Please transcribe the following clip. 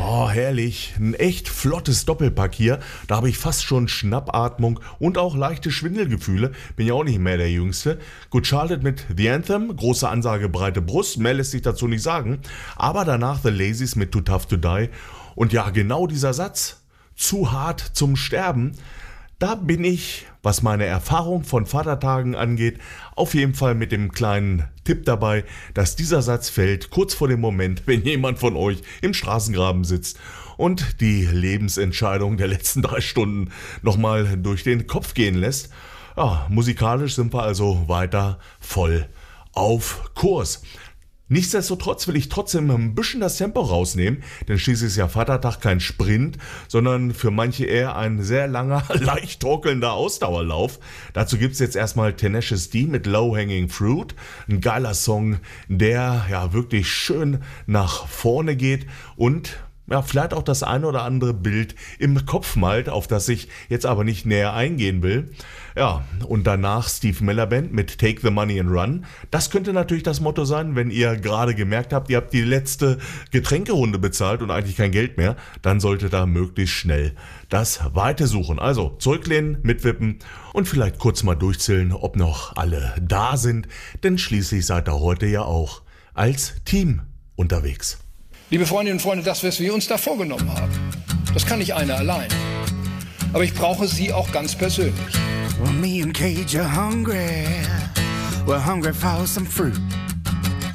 Oh, herrlich. Ein echt flottes Doppelpack hier. Da habe ich fast schon Schnappatmung und auch leichte Schwindelgefühle. Bin ja auch nicht mehr der Jüngste. Good Charlotte mit The Anthem. Große Ansage, breite Brust. Mehr lässt sich dazu nicht sagen. Aber danach The Lazies mit Too Tough to Die. Und ja, genau dieser Satz. Zu hart zum Sterben. Da bin ich, was meine Erfahrung von Vatertagen angeht, auf jeden Fall mit dem kleinen Tipp dabei, dass dieser Satz fällt kurz vor dem Moment, wenn jemand von euch im Straßengraben sitzt und die Lebensentscheidung der letzten 3 Stunden nochmal durch den Kopf gehen lässt. Ja, musikalisch sind wir also weiter voll auf Kurs. Nichtsdestotrotz will ich trotzdem ein bisschen das Tempo rausnehmen, denn schließlich ist ja Vatertag kein Sprint, sondern für manche eher ein sehr langer, leicht torkelnder Ausdauerlauf. Dazu gibt's jetzt erstmal Tenacious D mit Low Hanging Fruit, ein geiler Song, der ja wirklich schön nach vorne geht und ja, vielleicht auch das eine oder andere Bild im Kopf malt, auf das ich jetzt aber nicht näher eingehen will. Ja, und danach Steve Miller Band mit Take the Money and Run. Das könnte natürlich das Motto sein, wenn ihr gerade gemerkt habt, ihr habt die letzte Getränkerunde bezahlt und eigentlich kein Geld mehr, dann solltet ihr möglichst schnell das Weite suchen. Also zurücklehnen, mitwippen und vielleicht kurz mal durchzählen, ob noch alle da sind, denn schließlich seid ihr heute ja auch als Team unterwegs. Liebe Freundinnen und Freunde, das, was wir uns da vorgenommen haben, das kann nicht einer allein. Aber ich brauche Sie auch ganz persönlich. Well, me and Cage are hungry. We're hungry for some fruit.